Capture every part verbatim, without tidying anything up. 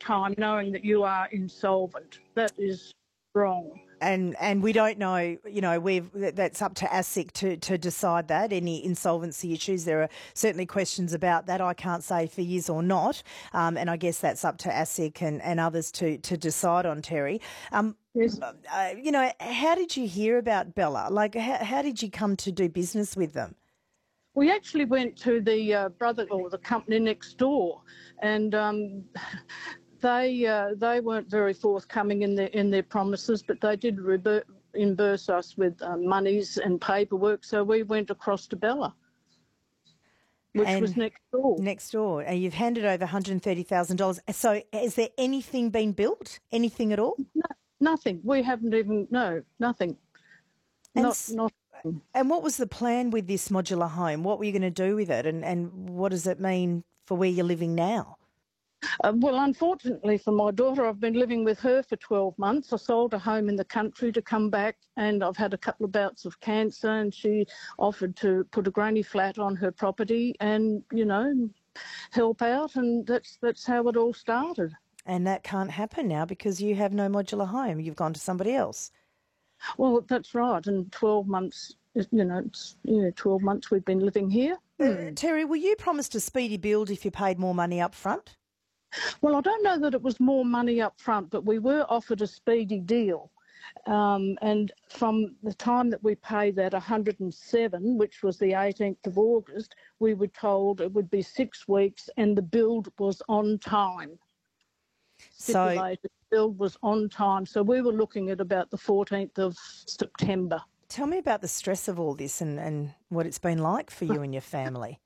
time knowing that you are insolvent. That is wrong. And and we don't know, you know, we've that's up to ASIC to, to decide that, any insolvency issues. There are certainly questions about that. I can't say if he is or not. Um, and I guess that's up to ASIC and, and others to, to decide on, Terry. Um, Yes. uh, you know, how did you hear about Bella? Like, how, how did you come to do business with them? We actually went to the uh, brother or the company next door, and um, they uh, they weren't very forthcoming in their in their promises, but they did reimburse us with uh, monies and paperwork. So we went across to Bella, which and was next door. Next door, and you've handed over one hundred thirty thousand dollars. So, has there anything been built? Anything at all? No, nothing. We haven't even no nothing. And Not s- not. And what was the plan with this modular home? What were you going to do with it, and, and what does it mean for where you're living now? Uh, well, unfortunately for my daughter, I've been living with her for twelve months. I sold a home in the country to come back, and I've had a couple of bouts of cancer, and she offered to put a granny flat on her property and, you know, help out, and that's that's how it all started. And that can't happen now because you have no modular home. You've gone to somebody else. Well, that's right, and twelve months, you know, it's, you know, twelve months we've been living here. Uh, Terry, were you promised a speedy build if you paid more money up front? Well, I don't know that it was more money up front, but we were offered a speedy deal. Um, and from the time that we paid that one hundred and seven, which was the eighteenth of August, we were told it would be six weeks and the build was on time. So, Stipulated build was on time. So we were looking at about the fourteenth of September. tell me about the stress of all this and, and what it's been like for you and your family.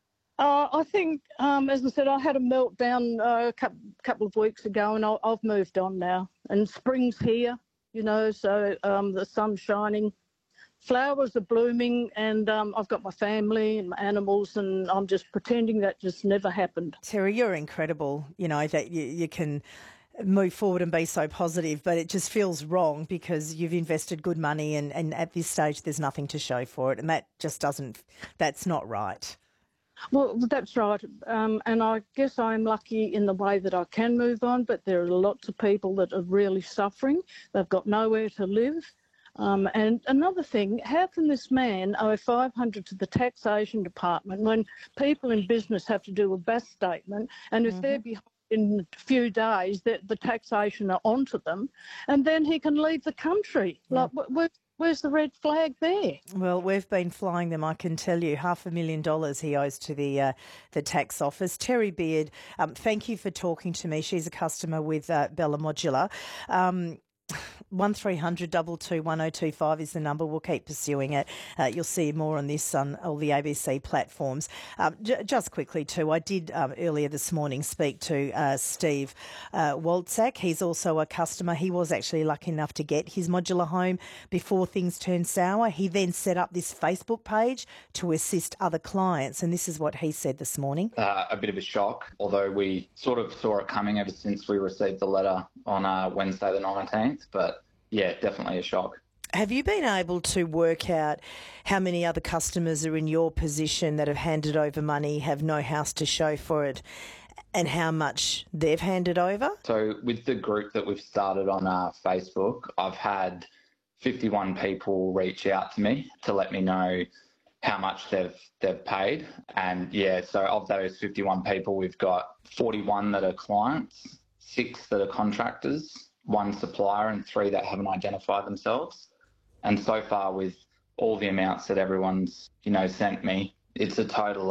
Uh, I think, um, as I said, I had a meltdown uh, a couple, couple of weeks ago, and I, I've moved on now. And spring's here, you know, so um, the sun's shining, flowers are blooming, and um, I've got my family and my animals, and I'm just pretending that just never happened. Terry, you're incredible, you know, that you, you can move forward and be so positive, but it just feels wrong because you've invested good money and, and at this stage there's nothing to show for it, and that just doesn't, that's not right. Well, that's right. Um, and I guess I'm lucky in the way that I can move on, but there are lots of people that are really suffering. They've got nowhere to live. Um, and another thing, how can this man owe five hundred dollars to the taxation department when people in business have to do a B A S statement, and if mm-hmm. they're behind in a few days, that the taxation are onto them, and then he can leave the country? Yeah. Like, where, where's the red flag there? Well, we've been flying them, I can tell you. Half a million dollars he owes to the uh, the tax office. Terry Beard, um, thank you for talking to me. She's a customer with uh, Bella Modular. Um, one three hundred two two one oh two five is the number. We'll keep pursuing it. Uh, you'll see more on this on all the A B C platforms. Um, j- just quickly too, I did um, earlier this morning speak to uh, Steve uh, Walczak. He's also a customer. He was actually lucky enough to get his modular home before things turned sour. He then set up this Facebook page to assist other clients, and this is what he said this morning. Uh, a bit of a shock, although we sort of saw it coming ever since we received the letter on uh, Wednesday the nineteenth, but yeah, definitely a shock. Have you been able to work out how many other customers are in your position that have handed over money, have no house to show for it, and how much they've handed over? So with the group that we've started on uh, Facebook, I've had fifty-one people reach out to me to let me know how much they've they've paid. And yeah, so of those fifty-one people, we've got forty-one that are clients, six that are contractors, one supplier, and three that haven't identified themselves. And so far, with all the amounts that everyone's, you know, sent me, it's a total